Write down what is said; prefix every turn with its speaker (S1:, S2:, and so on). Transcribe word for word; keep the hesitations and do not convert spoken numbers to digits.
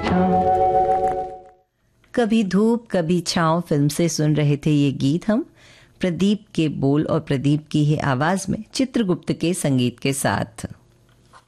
S1: कभी धूप कभी छाँव फिल्म से सुन रहे थे ये गीत हम, प्रदीप के बोल और प्रदीप की ही आवाज में चित्रगुप्त के संगीत के साथ।